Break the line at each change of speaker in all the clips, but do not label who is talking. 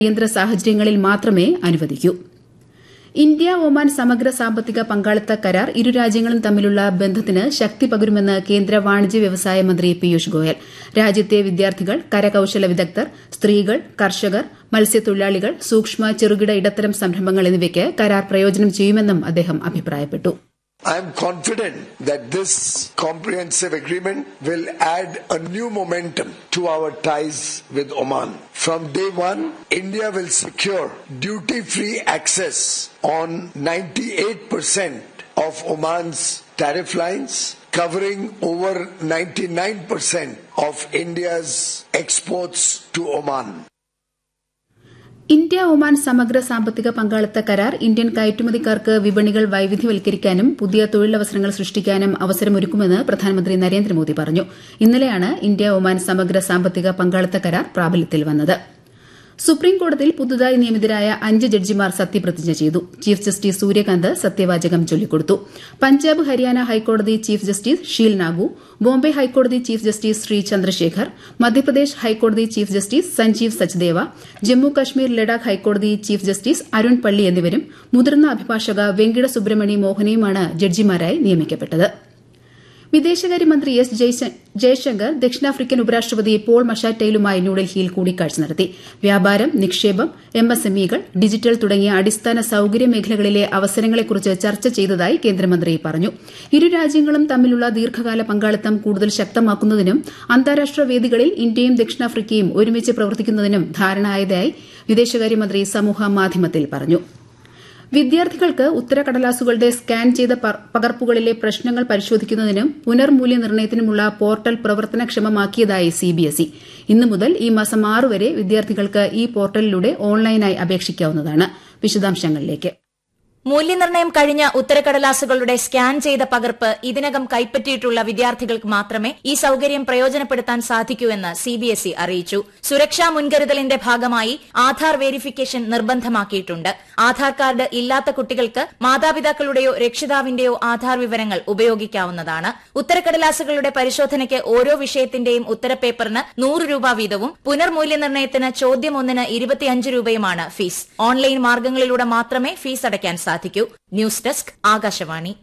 അടിയന്തര സാഹചര്യങ്ങളിൽ മാത്രമേ അനുവദിക്കൂ. ഇന്ത്യ ഒമാൻ സമഗ്ര സാമ്പത്തിക പങ്കാളിത്ത കരാർ ഇരു രാജ്യങ്ങളും തമ്മിലുള്ള ബന്ധത്തിന് ശക്തി പകരുമെന്ന് കേന്ദ്ര വാണിജ്യ വ്യവസായ മന്ത്രി പീയൂഷ് ഗോയൽ. രാജ്യത്തെ വിദ്യാർത്ഥികൾ, കരകൌശല വിദഗ്ധർ, സ്ത്രീകൾ, കർഷകർ, മത്സ്യത്തൊഴിലാളികൾ, സൂക്ഷ്മ ചെറുകിട ഇടത്തരം സംരംഭങ്ങൾ എന്നിവയ്ക്ക് കരാർ പ്രയോജനം ചെയ്യുമെന്നും അദ്ദേഹം അഭിപ്രായപ്പെട്ടു.
I am confident that this comprehensive agreement will add a new momentum to our ties with Oman. From day one, India will secure duty-free access on 98% of Oman's tariff lines, covering over 99% of India's exports to Oman.
India Oman സമഗ്ര സാമ്പത്തിക പങ്കാളിത്ത കരാർ Indian കയറ്റുമതിക്കാർക്ക് വിപണികൾ വൈവിധ്യവൽക്കരിക്കാനും പുതിയ തൊഴിലവസരങ്ങൾ സൃഷ്ടിക്കാനും അവസരമൊരുക്കുമെന്ന് പ്രധാനമന്ത്രി നരേന്ദ്രമോദി പറഞ്ഞു. ഇന്നലെയാണ് ഇന്ത്യ ഒമാൻ സമഗ്ര സാമ്പത്തിക പങ്കാളിത്ത കരാർ പ്രാബല്യത്തിൽ വന്നത്. സുപ്രീംകോടതിയിൽ പുതുതായി നിയമിതരായ 5 ജഡ്ജിമാർ സത്യപ്രതിജ്ഞ ചെയ്തു. ചീഫ് ജസ്റ്റിസ് സൂര്യകാന്ത് സത്യവാചകം ചൊല്ലിക്കൊടുത്തു. പഞ്ചാബ് ഹരിയാന ഹൈക്കോടതി chief justice she'll Nagu, Bombay ഹൈക്കോടതി ചീഫ് ജസ്റ്റിസ് ശ്രീ ചന്ദ്രശേഖർ, മധ്യപ്രദേശ് ഹൈക്കോടതി ചീഫ് ജസ്റ്റിസ് സഞ്ജീവ് സച്ദേവ, ജമ്മു കശ്മീർ ലഡാക്ക് ഹൈക്കോടതി ചീഫ് ജസ്റ്റിസ് അരുൺ പള്ളി എന്നിവരും മുതിർന്ന അഭിഭാഷക വെങ്കിട സുബ്രഹ്മണി മോഹനയുമാണ് ജഡ്ജിമാരായി നിയമിക്കപ്പെട്ടത്. വിദേശകാര്യമന്ത്രി എസ് ജയശങ്കർ ദക്ഷിണാഫ്രിക്കൻ ഉപരാഷ്ട്രപതി പോൾ മഷാറ്റയിലുമായി ന്യൂഡൽഹിയിൽ കൂടിക്കാഴ്ച നടത്തി. വ്യാപാരം, നിക്ഷേപം, MSMEകൾ, ഡിജിറ്റൽ തുടങ്ങിയ അടിസ്ഥാന സൌകര്യ മേഖലകളിലെ അവസരങ്ങളെക്കുറിച്ച് ചർച്ച ചെയ്തതായി കേന്ദ്രമന്ത്രി പറഞ്ഞു. ഇരു രാജ്യങ്ങളും തമ്മിലുള്ള ദീർഘകാല പങ്കാളിത്തം കൂടുതൽ ശക്തമാക്കുന്നതിനും അന്താരാഷ്ട്ര വേദികളിൽ ഇന്ത്യയും ദക്ഷിണാഫ്രിക്കയും ഒരുമിച്ച് പ്രവർത്തിക്കുന്നതിനും ധാരണയായതായി വിദേശകാര്യമന്ത്രി സമൂഹമാധ്യമത്തിൽ പറഞ്ഞു. വിദ്യാർത്ഥികൾക്ക് ഉത്തരക്കടലാസുകളുടെ സ്കാൻ ചെയ്ത പകർപ്പുകളിലെ പ്രശ്നങ്ങൾ പരിശോധിക്കുന്നതിനും പുനർമൂല്യനിർണ്ണയത്തിനുമുള്ള പോർട്ടൽ പ്രവർത്തനക്ഷമമാക്കിയതായി CBSE. ഇന്നു മുതൽ ഈ മാസം 6 വരെ വിദ്യാർത്ഥികൾക്ക് ഈ പോർട്ടലിലൂടെ ഓൺലൈനായി അപേക്ഷിക്കാവുന്നതാണ്. വിശദാംശങ്ങളിലേക്ക്.
മൂല്യനിർണ്ണയം കഴിഞ്ഞ ഉത്തരക്കടലാസുകളുടെ സ്കാൻ ചെയ്ത പകർപ്പ് ഇതിനകം കൈപ്പറ്റിയിട്ടുള്ള വിദ്യാർത്ഥികൾക്ക് മാത്രമേ ഈ സൌകര്യം പ്രയോജനപ്പെടുത്താൻ സാധിക്കൂ എന്ന് CBSE അറിയിച്ചു. സുരക്ഷാ മുൻകരുതലിന്റെ ഭാഗമായി ആധാർ വെരിഫിക്കേഷൻ നിർബന്ധമാക്കിയിട്ടുണ്ട്. ആധാർ കാർഡ് ഇല്ലാത്ത കുട്ടികൾക്ക് മാതാപിതാക്കളുടെയോ രക്ഷിതാവിന്റെയോ ആധാർ വിവരങ്ങൾ ഉപയോഗിക്കാവുന്നതാണ്. ഉത്തരക്കടലാസുകളുടെ പരിശോധനയ്ക്ക് ഓരോ വിഷയത്തിന്റെയും ഉത്തരപേപ്പറിന് 100 രൂപ വീതവും പുനർമൂല്യനിർണ്ണയത്തിന് ചോദ്യം 1-ന് 25 രൂപയുമാണ് ഫീസ്. ഓൺലൈൻ മാർഗ്ഗങ്ങളിലൂടെ മാത്രമേ ഫീസ് അടയ്ക്കാൻ സാധിക്കൂ. News desk, Akashvani.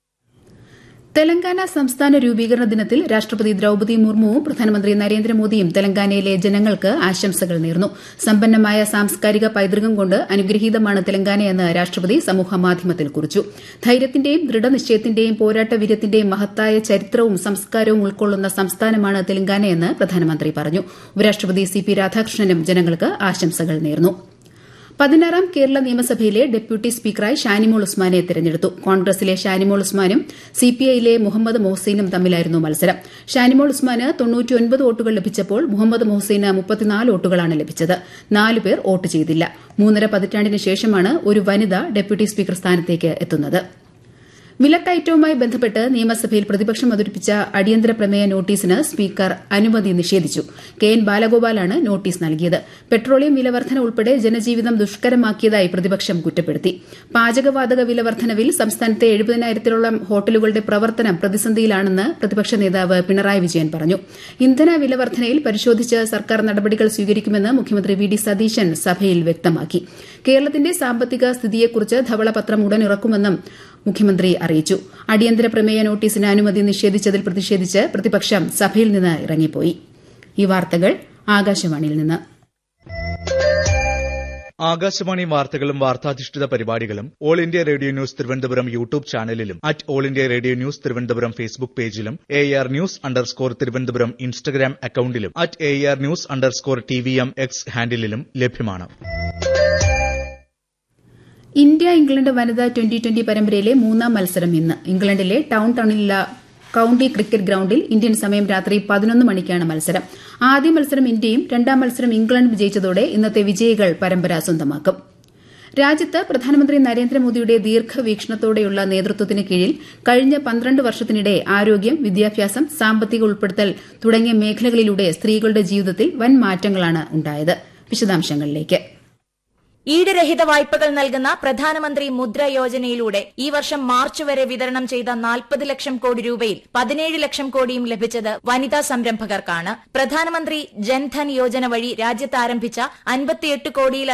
തെലങ്കാന സംസ്ഥാന രൂപീകരണ ദിനത്തിൽ രാഷ്ട്രപതി ദ്രൌപദി മുർമുവും പ്രധാനമന്ത്രി നരേന്ദ്രമോദിയും തെലങ്കാനയിലെ ജനങ്ങൾക്ക് ആശംസകൾ നേർന്നു. സമ്പന്നമായ സാംസ്കാരിക പൈതൃകം കൊണ്ട് അനുഗ്രഹീതമാണ് തെലങ്കാനയെന്ന് രാഷ്ട്രപതി സമൂഹമാധ്യമത്തിൽ കുറിച്ചു. ധൈര്യത്തിന്റെയും ദൃഢനിശ്ചയത്തിന്റെയും പോരാട്ടവീര്യത്തിന്റെയും മഹത്തായ ചരിത്രവും സംസ്കാരവും ഉൾക്കൊള്ളുന്ന സംസ്ഥാനമാണ് തെലങ്കാനയെന്ന് പ്രധാനമന്ത്രി പറഞ്ഞു. ഉപരാഷ്ട്രപതി CP രാധാകൃഷ്ണനും ജനങ്ങൾക്ക് ആശംസകൾ നേർന്നു. 16ാം കേരള നിയമസഭയിലെ ഡെപ്യൂട്ടി സ്പീക്കറായി ഷാനിമോൾ ഉസ്മാനെ തെരഞ്ഞെടുത്തു. കോൺഗ്രസിലെ ഷാനിമോൾ ഉസ്മാനും CPIയിലെ മുഹമ്മദ് മൊഹ്സീനും തമ്മിലായിരുന്നു മത്സരം. ഷാനിമോൾ ഉസ്മാന് 99 വോട്ടുകൾ ലഭിച്ചപ്പോൾ മുഹമ്മദ് മൊഹ്സീന് 34 വോട്ടുകളാണ് ലഭിച്ചത്. 4 പേർ വോട്ട് ചെയ്തില്ല. 3.5 പതിറ്റാണ്ടിന് ശേഷമാണ് ഒരു വനിത ഡെപ്യൂട്ടി സ്പീക്കർ സ്ഥാനത്തേക്ക് എത്തുന്നത്. വിലക്കയറ്റവുമായി ബന്ധപ്പെട്ട് നിയമസഭയിൽ പ്രതിപക്ഷം അവതരിപ്പിച്ച അടിയന്തര പ്രമേയ നോട്ടീസിന് സ്പീക്കർ അനുമതി നിഷേധിച്ചു. KN ബാലഗോപാലാണ് നോട്ടീസ് നൽകിയത്. പെട്രോളിയം വിലവർദ്ധന ഉൾപ്പെടെ ജനജീവിതം ദുഷ്കരമാക്കിയതായി പ്രതിപക്ഷം കുറ്റപ്പെടുത്തി. പാചകവാതക വിലവർദ്ധനവിൽ സംസ്ഥാനത്തെ 70,000-ത്തോളം ഹോട്ടലുകളുടെ പ്രവർത്തനം പ്രതിസന്ധിയിലാണെന്ന് പ്രതിപക്ഷ നേതാവ് പിണറായി വിജയൻ പറഞ്ഞു. ഇന്ധന വിലവർദ്ധനയിൽ പരിശോധിച്ച് സർക്കാർ നടപടികൾ സ്വീകരിക്കുമെന്ന് മുഖ്യമന്ത്രി VD സതീശൻ സഭയിൽ വ്യക്തമാക്കി. കേരളത്തിന്റെ സാമ്പത്തിക സ്ഥിതിയെക്കുറിച്ച് ധവളപത്രം ഉടൻ ഇറക്കുമെന്നും മുഖ്യമന്ത്രി അറിയിച്ചു. അടിയന്തര പ്രമേയ നോട്ടീസിന് അനുമതി നിഷേധിച്ചതിൽ പ്രതിഷേധിച്ച് പ്രതിപക്ഷം സഭയിൽ നിന്ന് ഇറങ്ങിപ്പോയി. ഈ വാർത്തകൾ ആകാശവാണിയിൽ നിന്ന്.
ആകാശവാണി വാർത്തകളും വാർത്താധിഷ്ഠിത പരിപാടികളും all India radio news Thiruvananthapuram YouTube ചാനലിലും @all India radio news Thiruvananthapuram Facebook പേജിലും AR_News_തിരുവനന്തപുരം ഇൻസ്റ്റഗ്രാം അക്കൌണ്ടിലും @AR_News_TVM X ഹാൻഡിലും ലഭ്യമാണ്.
ഇന്ത്യ ഇംഗ്ലണ്ട് വനിതാ 2020 പരമ്പരയിലെ 3ാം മത്സരം ഇന്ന്. ഇംഗ്ലണ്ടിലെ ടൌണിലുള്ള കൌണ്ടി ക്രിക്കറ്റ് ഗ്രൌണ്ടിൽ ഇന്ത്യൻ സമയം രാത്രി 11 മണിക്കാണ് മത്സരം. ആദ്യ മത്സരം ഇന്ത്യയും 2ാം മത്സരം ഇംഗ്ലണ്ടും വിജയിച്ചതോടെ ഇന്നത്തെ വിജയികൾ പരമ്പര സ്വന്തമാക്കും. രാജ്യത്ത് പ്രധാനമന്ത്രി നരേന്ദ്രമോദിയുടെ ദീർഘവീക്ഷണത്തോടെയുള്ള നേതൃത്വത്തിന് കീഴിൽ കഴിഞ്ഞ 12 വർഷത്തിനിടെ ആരോഗ്യം, വിദ്യാഭ്യാസം, സാമ്പത്തിക ഉൾപ്പെടുത്തൽ തുടങ്ങിയ മേഖലകളിലൂടെ സ്ത്രീകളുടെ ജീവിതത്തിൽ വൻ മാറ്റങ്ങളാണ് ഉണ്ടായത്. വിശദാംശങ്ങളിലേക്ക്.
ഈടുരഹിത വായ്പകൾ നൽകുന്ന പ്രധാനമന്ത്രി മുദ്ര യോജനയിലൂടെ ഈ വർഷം മാർച്ച് വരെ വിതരണം ചെയ്ത 40 ലക്ഷം കോടി രൂപയിൽ 17 ലക്ഷം കോടിയും ലഭിച്ചത് വനിതാ സംരംഭകർക്കാണ്. പ്രധാനമന്ത്രി ജൻധൻ യോജന വഴി രാജ്യത്ത് ആരംഭിച്ച 58 കോടിയിൽ